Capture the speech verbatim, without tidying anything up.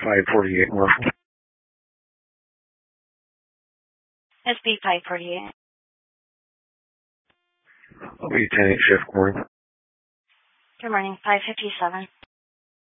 five forty-eight Marshall. S B five forty-eight. I'll be ten eight shift morning. Good morning, five fifty-seven.